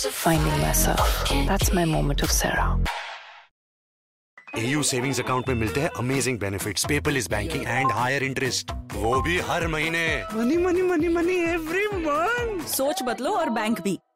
Finding myself. That's my moment of Sarah. AU savings account में मिलते हैं amazing benefits, paperless banking and higher interest, वो भी हर महीने। Money money money money every month. सोच बदलो और बैंक भी।